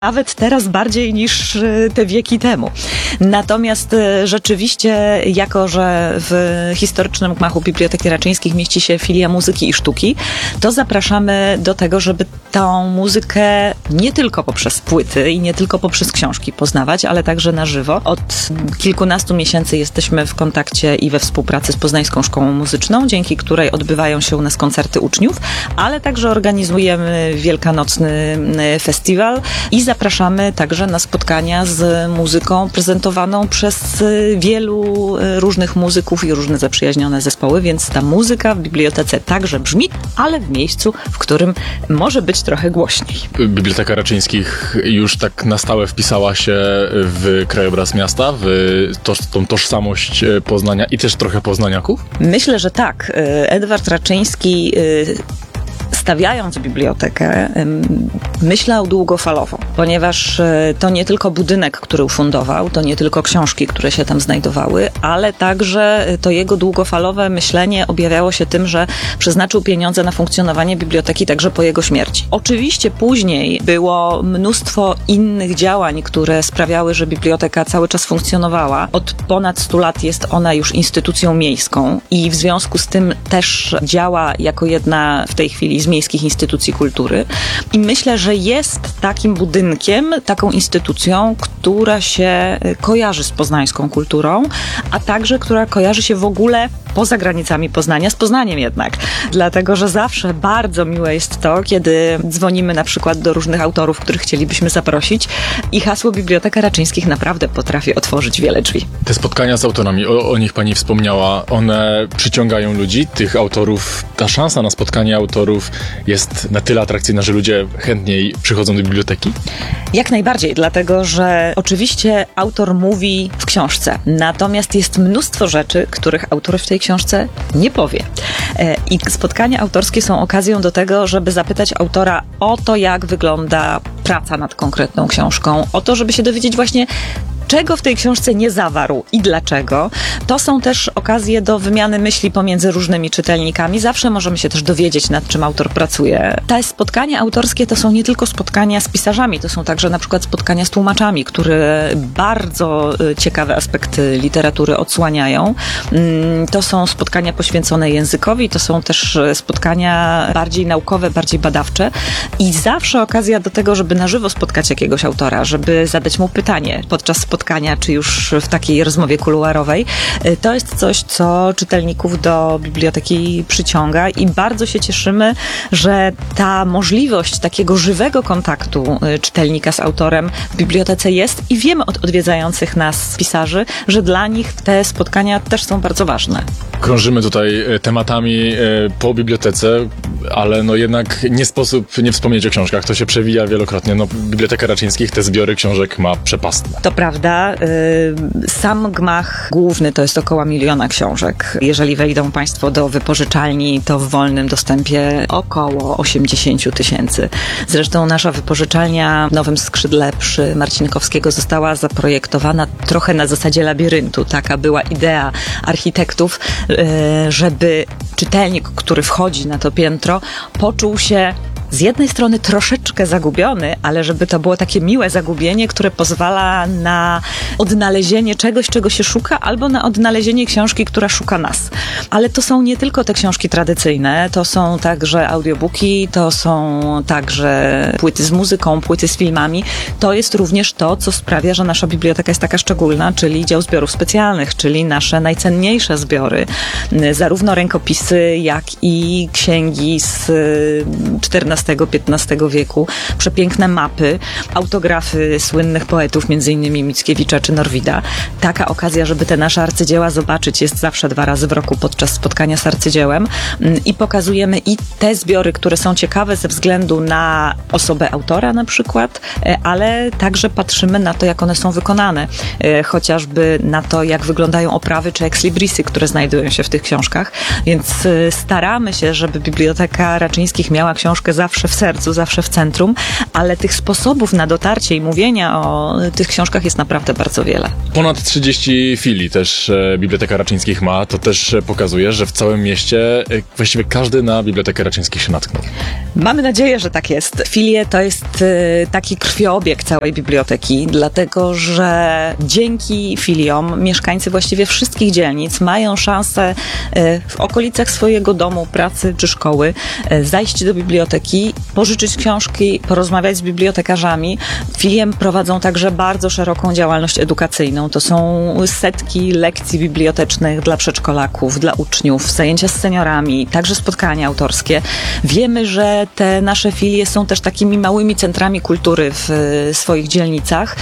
Nawet teraz bardziej niż te wieki temu. Natomiast rzeczywiście, jako że w historycznym gmachu Biblioteki Raczyńskich mieści się filia muzyki i sztuki, to zapraszamy do tego, żeby tą muzykę nie tylko poprzez płyty i nie tylko poprzez książki poznawać, ale także na żywo. Od kilkunastu miesięcy jesteśmy w kontakcie i we współpracy z Poznańską Szkołą Muzyczną, dzięki której odbywają się u nas koncerty uczniów, ale także organizujemy wielkanocny festiwal i zapraszamy także na spotkania z muzyką prezentowaną przez wielu różnych muzyków i różne zaprzyjaźnione zespoły, więc ta muzyka w bibliotece także brzmi, ale w miejscu, w którym może być trochę głośniej. Biblioteka Raczyńskich już tak na stałe wpisała się w krajobraz miasta, w tą tożsamość Poznania i też trochę poznaniaków? Myślę, że tak. Edward Raczyński, stawiając bibliotekę, myślał długofalowo, ponieważ to nie tylko budynek, który ufundował, to nie tylko książki, które się tam znajdowały, ale także to jego długofalowe myślenie objawiało się tym, że przeznaczył pieniądze na funkcjonowanie biblioteki także po jego śmierci. Oczywiście później było mnóstwo innych działań, które sprawiały, że biblioteka cały czas funkcjonowała. Od ponad 100 lat jest ona już instytucją miejską i w związku z tym też działa jako jedna w tej chwili z miejskich instytucji kultury. I myślę, że jest takim budynkiem, taką instytucją, która się kojarzy z poznańską kulturą, a także która kojarzy się w ogóle poza granicami Poznania, z Poznaniem jednak. Dlatego, że zawsze bardzo miłe jest to, kiedy dzwonimy na przykład do różnych autorów, których chcielibyśmy zaprosić i hasło Biblioteka Raczyńskich naprawdę potrafi otworzyć wiele drzwi. Te spotkania z autorami, o nich pani wspomniała, one przyciągają ludzi, tych autorów, ta szansa na spotkanie autorów jest na tyle atrakcyjna, że ludzie chętniej przychodzą do biblioteki? Jak najbardziej, dlatego, że oczywiście autor mówi w książce, natomiast jest mnóstwo rzeczy, których autor w tej książce nie powie. I spotkania autorskie są okazją do tego, żeby zapytać autora o to, jak wygląda praca nad konkretną książką, o to, żeby się dowiedzieć właśnie, czego w tej książce nie zawarł i dlaczego. To są też okazje do wymiany myśli pomiędzy różnymi czytelnikami. Zawsze możemy się też dowiedzieć, nad czym autor pracuje. Te spotkania autorskie to są nie tylko spotkania z pisarzami, to są także na przykład spotkania z tłumaczami, które bardzo ciekawe aspekty literatury odsłaniają. To są spotkania poświęcone językowi, to są też spotkania bardziej naukowe, bardziej badawcze i zawsze okazja do tego, żeby na żywo spotkać jakiegoś autora, żeby zadać mu pytanie podczas spotkania, czy już w takiej rozmowie kuluarowej. To jest coś, co czytelników do biblioteki przyciąga i bardzo się cieszymy, że ta możliwość takiego żywego kontaktu czytelnika z autorem w bibliotece jest i wiemy od odwiedzających nas pisarzy, że dla nich te spotkania też są bardzo ważne. Krążymy tutaj tematami po bibliotece, ale no jednak nie sposób nie wspomnieć o książkach. To się przewija wielokrotnie. No, Biblioteka Raczyńskich te zbiory książek ma przepastne. To prawda. Sam gmach główny to jest około 1 000 000 książek. Jeżeli wejdą Państwo do wypożyczalni, to w wolnym dostępie około 80 000. Zresztą nasza wypożyczalnia w Nowym Skrzydle przy Marcinkowskiego została zaprojektowana trochę na zasadzie labiryntu. Taka była idea architektów, żeby czytelnik, który wchodzi na to piętro, poczuł się z jednej strony troszeczkę zagubiony, ale żeby to było takie miłe zagubienie, które pozwala na odnalezienie czegoś, czego się szuka, albo na odnalezienie książki, która szuka nas. Ale to są nie tylko te książki tradycyjne, to są także audiobooki, to są także płyty z muzyką, płyty z filmami. To jest również to, co sprawia, że nasza biblioteka jest taka szczególna, czyli dział zbiorów specjalnych, czyli nasze najcenniejsze zbiory. Zarówno rękopisy, jak i księgi z XIV-XV wieku, przepiękne mapy, autografy słynnych poetów, m.in. Mickiewicza czy Norwida. Taka okazja, żeby te nasze arcydzieła zobaczyć, jest zawsze 2 razy w roku podczas spotkania z arcydziełem i pokazujemy i te zbiory, które są ciekawe ze względu na osobę autora na przykład, ale także patrzymy na to, jak one są wykonane. Chociażby na to, jak wyglądają oprawy czy ekslibrisy, które znajdują się w tych książkach. Więc staramy się, żeby Biblioteka Raczyńskich miała książkę zawsze zawsze w sercu, zawsze w centrum, ale tych sposobów na dotarcie i mówienia o tych książkach jest naprawdę bardzo wiele. Ponad 30 filii też Biblioteka Raczyńskich ma. To też pokazuje, że w całym mieście właściwie każdy na Bibliotekę Raczyńskich się natknął. Mamy nadzieję, że tak jest. Filie to jest taki krwiobieg całej biblioteki, dlatego że dzięki filiom mieszkańcy właściwie wszystkich dzielnic mają szansę w okolicach swojego domu, pracy czy szkoły zajść do biblioteki, pożyczyć książki, porozmawiać z bibliotekarzami. Filie prowadzą także bardzo szeroką działalność edukacyjną. To są setki lekcji bibliotecznych dla przedszkolaków, dla uczniów, zajęcia z seniorami, także spotkania autorskie. Wiemy, że te nasze filie są też takimi małymi centrami kultury w swoich dzielnicach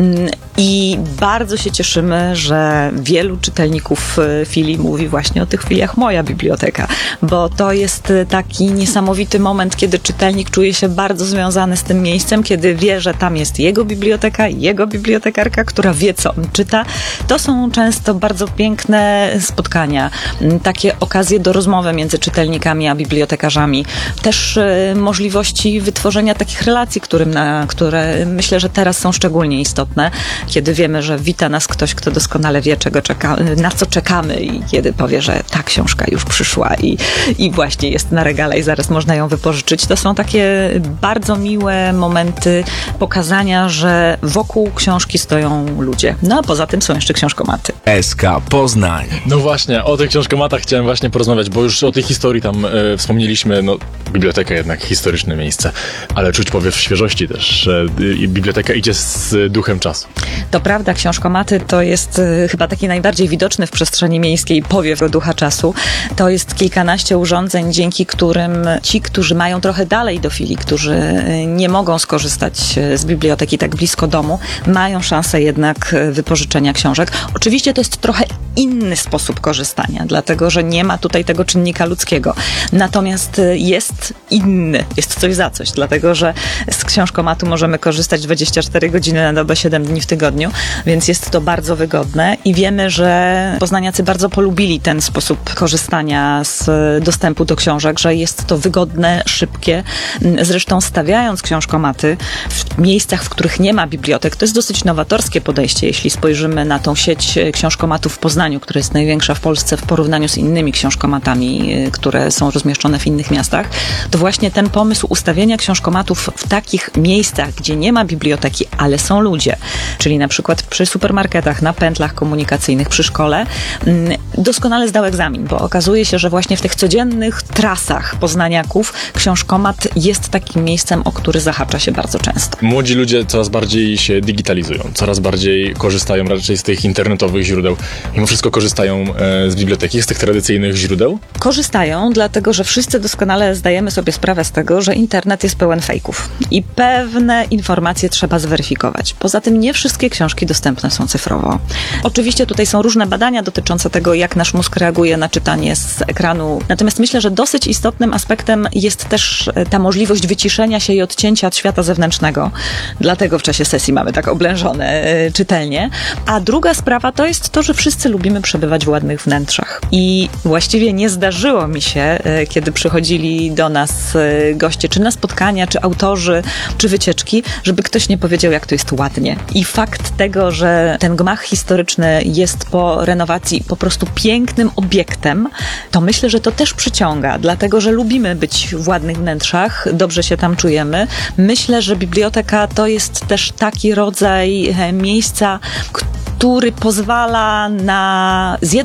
i bardzo się cieszymy, że wielu czytelników filii mówi właśnie o tych filiach moja biblioteka, bo to jest taki niesamowity moment, kiedy czytelnik czuje się bardzo związany z tym miejscem, kiedy wie, że tam jest jego biblioteka, jego bibliotekarka, która wie, co on czyta. To są często bardzo piękne spotkania, takie okazje do rozmowy między czytelnikami a bibliotekarzami. Też możliwości wytworzenia takich relacji, które myślę, że teraz są szczególnie istotne, kiedy wiemy, że wita nas ktoś, kto doskonale wie, na co czekamy i kiedy powie, że ta książka już przyszła i właśnie jest na regale i zaraz można ją wypożyczyć. To są takie bardzo miłe momenty pokazania, że wokół książki stoją ludzie. No a poza tym są jeszcze książkomaty. SK Poznań. No właśnie, o tych książkomatach chciałem właśnie porozmawiać, bo już o tej historii tam wspomnieliśmy, no biblioteka jednak historyczne miejsce, ale czuć powiew świeżości też, że biblioteka idzie z duchem czasu. To prawda, książkomaty to jest chyba taki najbardziej widoczny w przestrzeni miejskiej powiew ducha czasu. To jest kilkanaście urządzeń, dzięki którym ci, którzy mają trochę dalej do filii, którzy nie mogą skorzystać z biblioteki tak blisko domu, mają szansę jednak wypożyczenia książek. Oczywiście to jest trochę inny sposób korzystania, dlatego że nie ma tutaj tego czynnika ludzkiego. Natomiast jest inny, jest coś za coś, dlatego że z książkomatu możemy korzystać 24 godziny na dobę, 7 dni w tygodniu, więc jest to bardzo wygodne i wiemy, że poznaniacy bardzo polubili ten sposób korzystania z dostępu do książek, że jest to wygodne, szybkie. Zresztą stawiając książkomaty w miejscach, w których nie ma bibliotek, to jest dosyć nowatorskie podejście, jeśli spojrzymy na tą sieć książkomatów w Poznaniu, która jest największa w Polsce w porównaniu z innymi książkomatami, które są rozmieszczone w innych miastach, to właśnie ten pomysł ustawienia książkomatów w takich miejscach, gdzie nie ma biblioteki, ale są ludzie, czyli na przykład przy supermarketach, na pętlach komunikacyjnych, przy szkole, doskonale zdał egzamin, bo okazuje się, że właśnie w tych codziennych trasach poznaniaków książkomat jest takim miejscem, o który zahacza się bardzo często. Młodzi ludzie coraz bardziej się digitalizują, coraz bardziej korzystają raczej z tych internetowych źródeł. Mimo wszystko korzystają z biblioteki, z tych tradycyjnych źródeł? Korzystają, dlatego że wszyscy doskonale zdajemy sobie sprawę z tego, że internet jest pełen fejków i pewne informacje trzeba zweryfikować. Poza tym nie wszystkie książki dostępne są cyfrowo. Oczywiście tutaj są różne badania dotyczące tego, jak nasz mózg reaguje na czytanie z ekranu. Natomiast myślę, że dosyć istotnym aspektem jest też ta możliwość wyciszenia się i odcięcia od świata zewnętrznego. Dlatego w czasie sesji mamy tak oblężone czytelnie. A druga sprawa to jest to, że wszyscy lubimy przebywać w ładnych wnętrzach. I właściwie nie zdarzyło mi się, kiedy przychodzili do nas goście, czy na spotkania, czy autorzy, czy wycieczki, żeby ktoś nie powiedział, jak to jest ładnie. I fakt tego, że ten gmach historyczny jest po renowacji po prostu pięknym obiektem, to myślę, że to też przyciąga, dlatego że lubimy być w ładnych wnętrzach, dobrze się tam czujemy. Myślę, że biblioteka to jest też taki rodzaj miejsca, który pozwala na z jednej